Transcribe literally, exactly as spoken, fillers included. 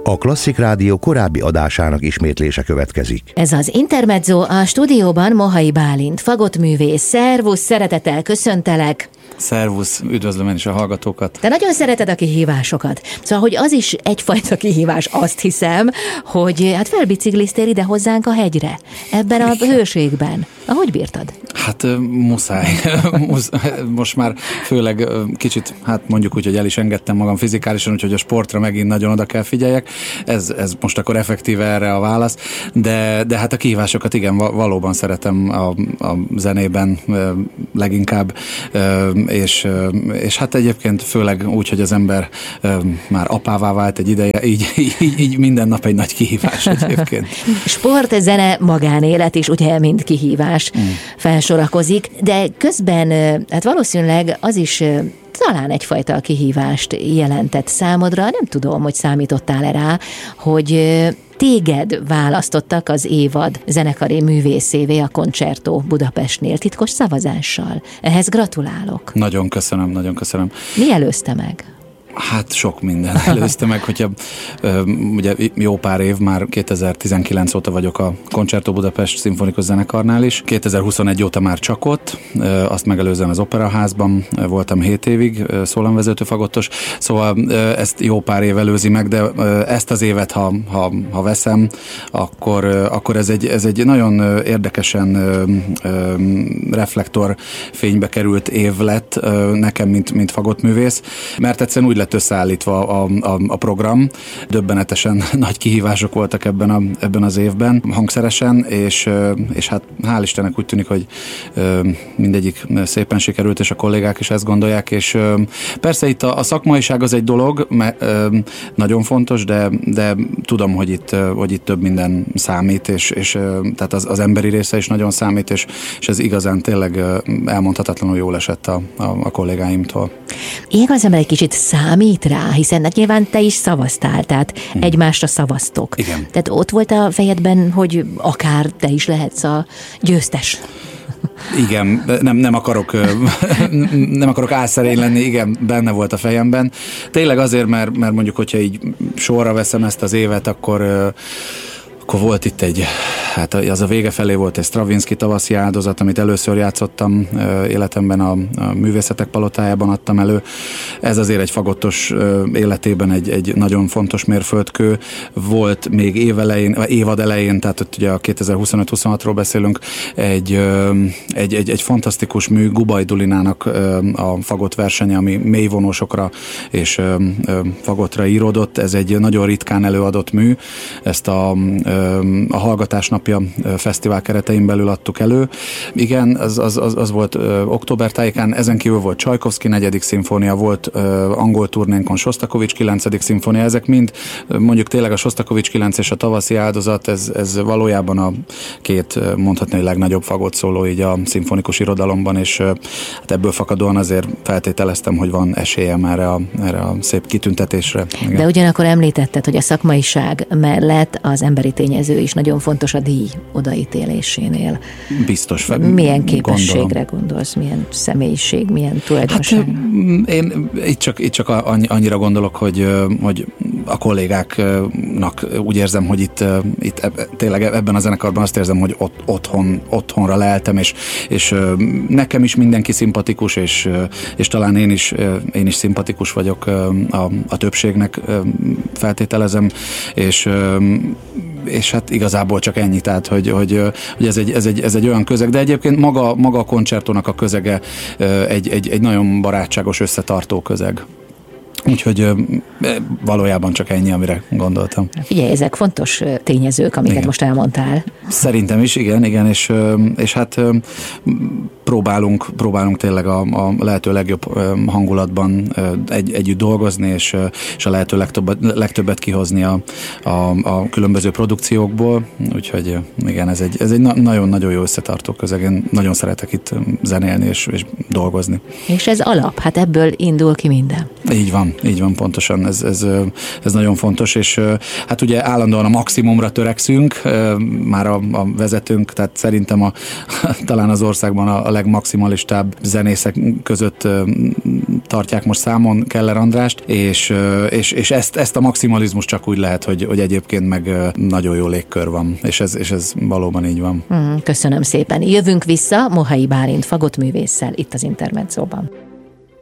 A Klasszik Rádió korábbi adásának ismétlése következik. Ez az Intermezzo, a stúdióban Mohai Bálint, fagottművész. Szervusz, szeretettel köszöntelek. Szervusz, üdvözlöm én is a hallgatókat. Te nagyon szereted a kihívásokat. Szóval, hogy az is egyfajta kihívás, azt hiszem, hogy hát felbicikliztél ide hozzánk a hegyre, ebben a hőségben. Ahogy bírtad? Hát muszáj. Most már főleg kicsit, hát mondjuk úgy, hogy el is engedtem magam fizikálisan, úgyhogy a sportra megint nagyon oda kell figyeljek. Ez, ez most akkor effektíve erre a válasz. De, de hát a kihívásokat igen, valóban szeretem a, a zenében leginkább, és, és hát egyébként főleg úgy, hogy az ember már apává vált egy ideje, így, így, így minden nap egy nagy kihívás egyébként. Sport, zene, magánélet is ugye mind kihívás mm. felsorakozik, de közben hát valószínűleg az is talán egyfajta kihívást jelentett számodra, nem tudom, hogy számítottál-e rá, hogy téged választottak az évad zenekari művészévé a Concerto Budapestnél titkos szavazással. Ehhez gratulálok. Nagyon köszönöm, nagyon köszönöm. Mi előzte meg? Hát sok minden előzte meg, hogyha ugye jó pár év, már kétezer-tizenkilenc óta vagyok a Concerto Budapest szimfonikus zenekarnál is. kétezer-huszonegy óta már csak ott, azt megelőzően az Operaházban voltam hét évig szólamvezető fagottos, szóval ezt jó pár év előzi meg, de ezt az évet, ha, ha, ha veszem, akkor, akkor ez, egy, ez egy nagyon érdekesen reflektorfénybe került év lett nekem, mint, mint fagottművész, mert egyszerűen úgy lett összeállítva a, a, a program. Döbbenetesen nagy kihívások voltak ebben, a, ebben az évben hangszeresen, és, és hát hál' Istennek úgy tűnik, hogy mindegyik szépen sikerült, és a kollégák is ezt gondolják, és persze itt a, a szakmaiság az egy dolog, mert nagyon fontos, de, de tudom, hogy itt, hogy itt több minden számít, és, és tehát az, az emberi része is nagyon számít, és, és ez igazán tényleg elmondhatatlanul jól esett a, a, a kollégáimtól. Ilyenkor az ember egy kicsit számít rá, hiszen nyilván te is szavaztál, tehát hmm. egymásra szavaztok. Igen. Tehát ott volt a fejedben, hogy akár te is lehetsz a győztes. Igen, nem, nem akarok nem akarok álszerény lenni, igen, benne volt a fejemben. Tényleg azért, mert, mert mondjuk, hogyha így sorra veszem ezt az évet, akkor akkor volt itt egy, hát az a vége felé volt egy Stravinsky tavaszi áldozat, amit először játszottam életemben, a, a Művészetek Palotájában adtam elő. Ez azért egy fagottos életében egy, egy nagyon fontos mérföldkő. Volt még évelején, évad elején, tehát ott ugye a kétezer-huszonöt-huszonhatról beszélünk, egy, egy, egy, egy fantasztikus mű, Gubaj Dulinának a fagott versenye, ami mélyvonósokra és fagottra íródott. Ez egy nagyon ritkán előadott mű. Ezt a a Hallgatás Napja fesztivál keretein belül adtuk elő. Igen, az, az, az, az volt ö, október tájékán, ezen kívül volt Csajkovszky negyedik szimfónia, volt ö, angol turnénkon Sostakovics kilencedik szimfónia, ezek mind mondjuk tényleg a Sostakovics kilenc és a Tavaszi áldozat, ez, ez valójában a két mondhatni, hogy legnagyobb fagott szóló így a szimfonikus irodalomban, és ö, hát ebből fakadóan azért feltételeztem, hogy van esélyem erre a, erre a szép kitüntetésre. Igen. De ugyanakkor említetted, hogy a szakmaiság mellett az emberi tényező is nagyon fontos a díj odaítélésénél. Biztos. Milyen képességre gondolom. Gondolsz, milyen személyiség, milyen tulajdonság? Hát, én itt csak, itt csak annyira gondolok, hogy, hogy a kollégáknak úgy érzem, hogy itt, itt tényleg ebben a zenekarban azt érzem, hogy ott, otthon, otthonra leltem, és, és nekem is mindenki szimpatikus, és, és talán én is, én is szimpatikus vagyok a, a többségnek, feltételezem, és és hát igazából csak ennyi, tehát, hogy, hogy, hogy ez, egy, ez, egy, ez egy olyan közeg, de egyébként maga, maga a koncertónak a közege egy, egy, egy nagyon barátságos, összetartó közeg. Úgyhogy valójában csak ennyi, amire gondoltam. Figyelj, ezek fontos tényezők, amiket igen. most elmondtál. Szerintem is, igen, igen, és, és hát próbálunk, próbálunk tényleg a, a lehető legjobb hangulatban egy, együtt dolgozni, és, és a lehető legtöbbet, legtöbbet kihozni a, a, a különböző produkciókból, úgyhogy igen, ez egy, ez egy nagyon-nagyon jó összetartó közeg. Én nagyon szeretek itt zenélni és, és dolgozni. És ez alap, hát ebből indul ki minden. Így van. van, így van, pontosan, ez, ez, ez nagyon fontos, és hát ugye állandóan a maximumra törekszünk, már a, a vezetőnk, tehát szerintem a, talán az országban a, a legmaximalistább zenészek között tartják most számon Keller Andrást, és, és, és ezt, ezt a maximalizmus csak úgy lehet, hogy, hogy egyébként meg nagyon jó légkör van, és ez, és ez valóban így van. Köszönöm szépen. Jövünk vissza Mohai Bálint fagottművésszel itt az Intermedzóban.